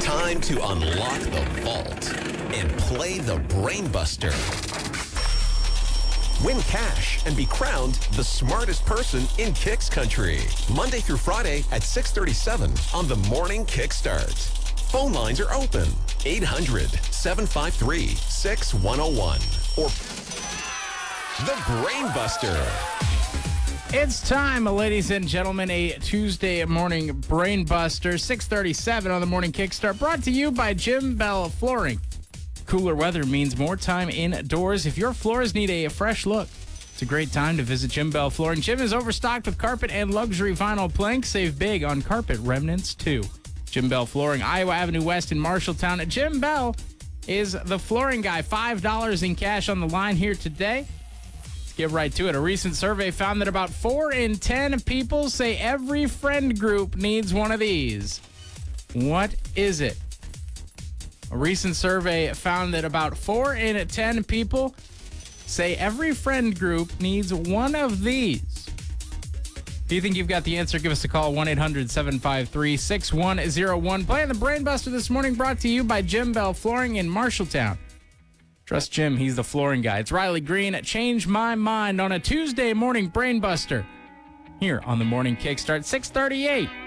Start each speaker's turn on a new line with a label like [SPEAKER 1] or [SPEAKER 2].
[SPEAKER 1] Time to unlock the vault and play the Brainbuster. Win cash and be crowned the smartest person in Kicks Country. Monday through Friday at 6:37 on the Morning Kickstart. Phone lines are open. 800-753-6101 or the Brainbuster.
[SPEAKER 2] It's time, ladies and gentlemen, a Tuesday morning Brainbuster, 6:37 on the Morning Kickstart, brought to you by Jim Bell Flooring. Cooler weather means more time indoors. If your floors need a fresh look, it's a great time to visit Jim Bell Flooring. Jim is overstocked with carpet and luxury vinyl planks. Save big on carpet remnants, too. Jim Bell Flooring, Iowa Avenue West in Marshalltown. Jim Bell is the flooring guy. $5 in cash on the line here today. Get right to it. A recent survey found that about 4 in 10 people say every friend group needs one of these. What is it? A recent survey found that about 4 in 10 people say every friend group needs one of these. If you think you've got the answer, give us a call, 1-800-753-6101. Playing the Brainbuster this morning, brought to you by Jim Bell Flooring in Marshalltown. Trust Jim, he's the flooring guy. It's Riley Green at Change My Mind on a Tuesday morning Brainbuster here on the Morning Kickstart, 6:38.